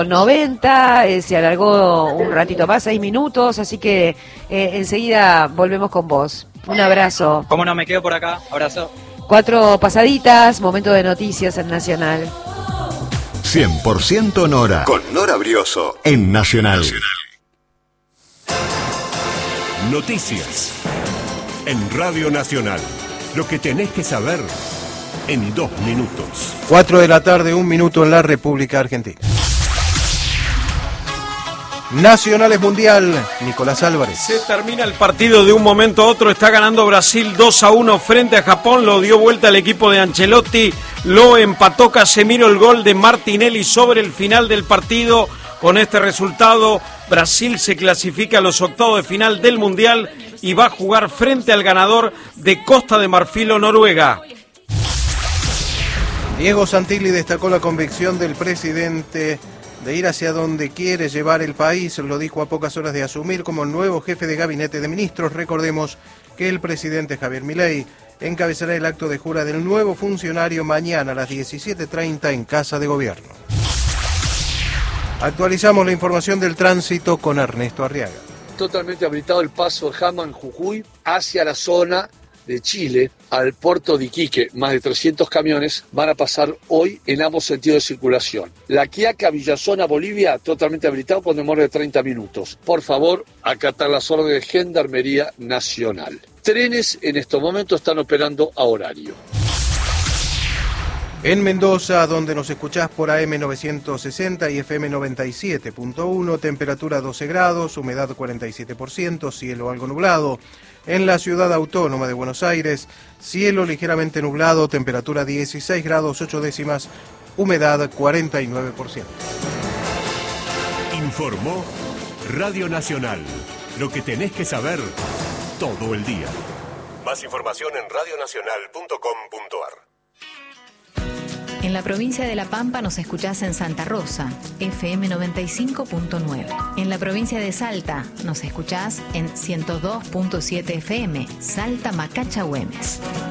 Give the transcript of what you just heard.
90, se alargó un ratito más, 6 minutos, así que enseguida volvemos con vos. Un abrazo. ¿Cómo no? Me quedo por acá. Abrazo. 4 pasaditas, momento de noticias en Nacional. 100% Nora. Con Nora Brioso en Nacional. Noticias. En Radio Nacional. Lo que tenés que saber en 2 minutos. 4 de la tarde, 1 minuto en la República Argentina. Nacional es mundial, Nicolás Álvarez. Se termina el partido de un momento a otro, está ganando Brasil 2-1 frente a Japón, lo dio vuelta el equipo de Ancelotti, lo empató Casemiro, el gol de Martinelli sobre el final del partido. Con este resultado, Brasil se clasifica a los octavos de final del Mundial y va a jugar frente al ganador de Costa de Marfil o Noruega. Diego Santilli destacó la convicción del presidente de ir hacia donde quiere llevar el país, lo dijo a pocas horas de asumir como nuevo jefe de gabinete de ministros. Recordemos que el presidente Javier Milei encabezará el acto de jura del nuevo funcionario mañana a las 17:30 en Casa de Gobierno. Actualizamos la información del tránsito con Ernesto Arriaga. Totalmente habilitado el paso de Jama en Jujuy hacia la zona de Chile al puerto de Iquique. Más de 300 camiones van a pasar hoy en ambos sentidos de circulación. La Quiaca, Villazona, Bolivia, totalmente habilitado con demora de 30 minutos. Por favor, acatar las órdenes de Gendarmería Nacional. Trenes en estos momentos están operando a horario. En Mendoza, donde nos escuchás por AM 960 y FM 97.1, temperatura 12 grados, humedad 47%, cielo algo nublado. En la ciudad autónoma de Buenos Aires, cielo ligeramente nublado, temperatura 16 grados 8 décimas, humedad 49%. Informó Radio Nacional. Lo que tenés que saber todo el día. Más información en radionacional.com.ar. En la provincia de La Pampa nos escuchás en Santa Rosa, FM 95.9. En la provincia de Salta nos escuchás en 102.7 FM, Salta Macacha Güemes.